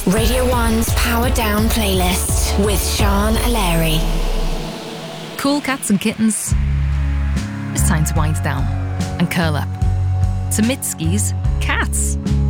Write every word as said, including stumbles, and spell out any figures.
Radio one's Power Down playlist with Sean O'Leary. Cool cats and kittens. It's time to wind down and curl up to Mitski's Cats.